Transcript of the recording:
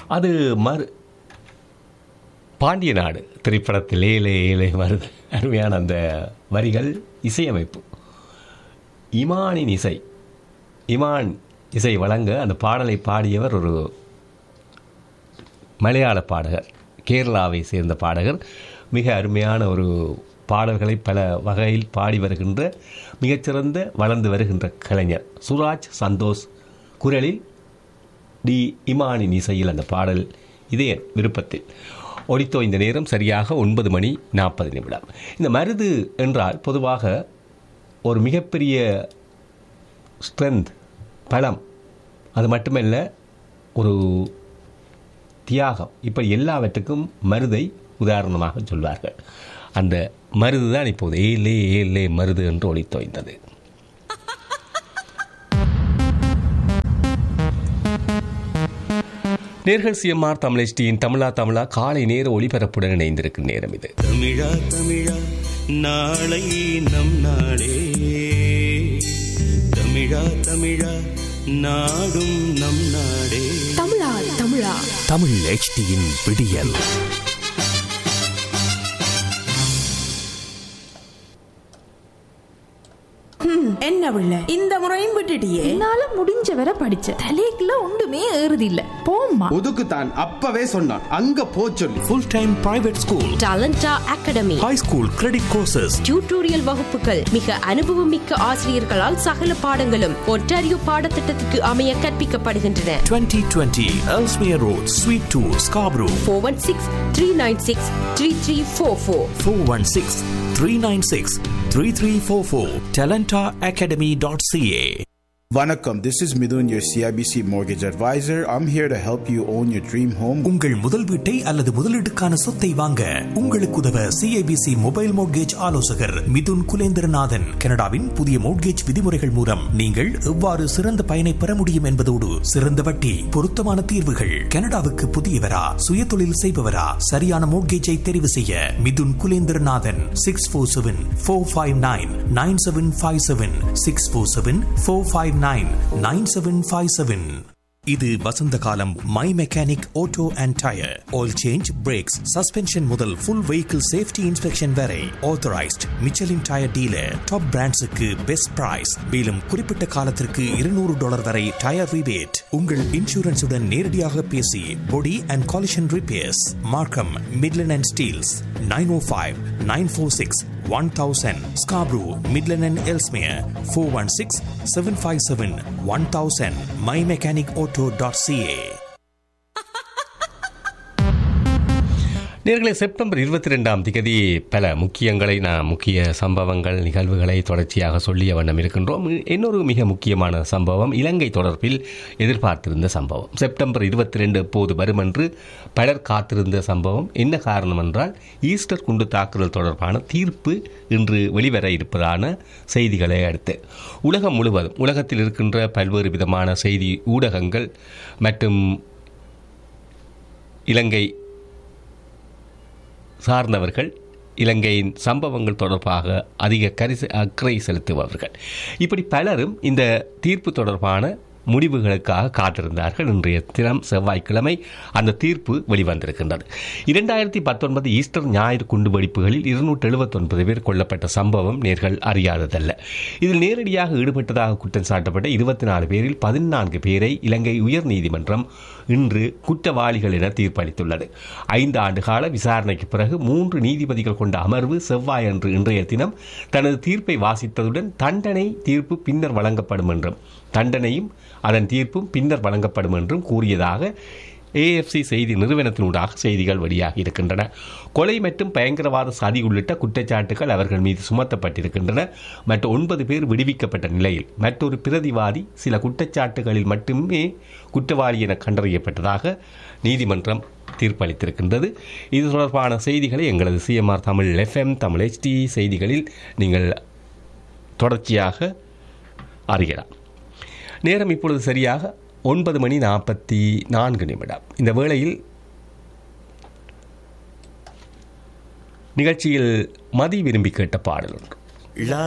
அது பாண்டிய நாடு திரைப்படத்தில் ஏலே ஏலே வருது. அருமையான அந்த வரிகள், இசையமைப்பு இமான் இசை வழங்க அந்த பாடலை பாடியவர் ஒரு மலையாள பாடகர், கேரளாவை சேர்ந்த பாடகர். மிக அருமையான ஒரு பாடல்களை பல வகையில் பாடி வருகின்ற மிகச்சிறந்த வளர்ந்து வருகின்ற கலைஞர் சுராஜ் சந்தோஷ் குரலில் டி இமானின் இசையில் அந்த பாடல் இதே விருப்பத்தில் ஒடித்தோ. இந்த நேரம் சரியாக 9:40. இந்த மருது என்றால் பொதுவாக ஒரு மிகப்பெரிய ஸ்ட்ரென்த், பலம், அது மட்டுமல்ல ஒரு தியாகம், இப்படி எல்லாவற்றுக்கும் மருதை உதாரணமாக சொல்வார்கள். அந்த மருது தான் இப்போது ஏலே ஏலே மருது என்று ஒளித்தோய்ந்தது. நேர்கள் சிஎம்ஆர் தமிழ் HDயின் தமிழா காலை நேர ஒளிபரப்புடன் இணைந்திருக்கும் நேரம் இது. தமிழா நாளை நம் நாளே, தமிழா நாடும் நம் நாடே. தமிழா தமிழ் HDயின் விடியல். என்ன பிள்ளை, இந்த முறையும் விட்டுட்டியே? என்னால முடிஞ்ச வரை படிச்ச, தலைக்குள்ள ஒன்றுமே ஏறுது இல்ல. போம்மா, ஒதுக்குத்தான் அப்பவே சொன்னான், அங்க போ சொல்லி. Full time private school, டாலண்டா academy, high school credit courses, tutorial வகுப்புகள், மிக அனுபவம் மிக்க ஆசிரியர்களால் சகல பாடங்களும் ஒன்டாரியோ பாடத்திட்டத்துக்கு அமைய கற்பிக்கப்படுகின்றன. 2020 Ellesmere Road, Suite 2, Scarborough. 416-396-3344 416-396-3344. talentaacademy.ca. Vanakkam, this is Midun, your CIBC mortgage advisor. I'm here to help you own your dream home. உங்கள் முதல் வீட்டை அல்லது முதலீட்டுக்கான சொத்தை வாங்க உங்களுக்கு உதவ CIBC மொபைல் மோட்கேஜ் ஆலோசகர் மிதுன் குலேந்திரநாதன். கனடாவின் புதிய மோட்கேஜ் விதிமுறைகள் மூலம் நீங்கள் எவ்வாறு சிறந்த பயனை பெற முடியும் என்பதோடு சிறந்த வட்டி, பொருத்தமான தீர்வுகள். கனடாவுக்கு புதியவரா, சுயதொழில் செய்பவரா, சரியான மோட்கேஜை தெரிவு செய்ய மிதுன் குலேந்திரநாதன். 647-459-9757 647-459-9757. இது வசந்த காலம். My mechanic auto and tyre, oil change, breaks, suspension முதல் ஃபுல் வெஹிக்கிள் சேஃப்டி இன்ஸ்பெக்ஷன் வரை authorised Michelin tyre dealer. Top பிராண்ட்ஸுக்கு best price. மேலும் குறிப்பிட்ட காலத்திற்கு $200 வரை டயர் ரிபேட். உங்கள் இன்சூரன்ஸுடன் நேரடியாக பேசி பொடி அண்ட் காலிஷன் ரிப்பேர்ஸ். மார்க்கம், Midland and Steeles. 905-946-1000. Scarborough, Midland and Ellesmere. 416-757-1000. mymechanicauto.ca. நேர்களே, செப்டம்பர் 22 பல முக்கிய சம்பவங்கள், நிகழ்வுகளை தொடர்ச்சியாக சொல்லிய வண்ணம் இருக்கின்றோம். இன்னொரு மிக முக்கியமான சம்பவம், இலங்கை தொடர்பில் எதிர்பார்த்திருந்த சம்பவம். செப்டம்பர் 22 எப்போது வரும் என்று பலர் காத்திருந்த சம்பவம். என்ன காரணம் என்றால், ஈஸ்டர் குண்டு தாக்குதல் தொடர்பான தீர்ப்பு இன்று வெளிவர இருப்பதான செய்திகளை அடுத்து உலகம் முழுவதும், உலகத்தில் இருக்கின்ற பல்வேறு விதமான செய்தி ஊடகங்கள் மற்றும் இலங்கை சார்ந்தவர்கள், இலங்கையின் சம்பவங்கள் தொடர்பாக அதிக அக்கறை செலுத்துபவர்கள், இப்படி பலரும் இந்த தீர்ப்பு தொடர்பான முடிவுகளுக்காக காத்திருந்தார்கள். இன்றைய தினம் செவ்வாய்க்கிழமை அந்த தீர்ப்பு வெளிவந்திருக்கின்றது. 2019 ஈஸ்டர் ஞாயிறு குண்டுவெடிப்புகளில் 279 பேர் கொல்லப்பட்ட சம்பவம் நேர்கள் அறியாததல்ல. இதில் நேரடியாக ஈடுபட்டதாக குற்றம் சாட்டப்பட்ட 24 பேரில் 14 பேரை இலங்கை உயர் நீதிமன்றம் இன்று குற்றவாளிகள் என தீர்ப்பளித்துள்ளது. 5 ஆண்டு கால விசாரணைக்கு பிறகு 3 நீதிபதிகள் கொண்ட அமர்வு செவ்வாய் அன்று இன்றைய தினம் தனது தீர்ப்பை வாசித்ததுடன் தண்டனை தீர்ப்பு பின்னர் வழங்கப்படும் என்றும், தண்டனையும் அதன் தீர்ப்பும் பின்னர் வழங்கப்படும் என்றும் கூறியதாக AFC செய்தி நிறுவனத்தினூடாக செய்திகள் வெளியாகி இருக்கின்றன. கொலை மற்றும் பயங்கரவாத சதி உள்ளிட்ட குற்றச்சாட்டுகள் அவர்கள் மீது சுமத்தப்பட்டிருக்கின்றன. மற்ற 9 பேர் விடுவிக்கப்பட்ட நிலையில் மற்றொரு பிரதிவாதி சில குற்றச்சாட்டுகளில் மட்டுமே குற்றவாளி என கண்டறியப்பட்டதாக நீதிமன்றம் தீர்ப்பளித்திருக்கின்றது. இது தொடர்பான செய்திகளை எங்களது CMR Tamil FM Tamil HD செய்திகளில் நீங்கள் தொடர்ச்சியாக அறியலாம். நேரம் இப்பொழுது சரியாக 9:44. இந்த வேளையில் நிகழ்ச்சியில் மதி விரும்பி கேட்ட பாடல் ஒன்று.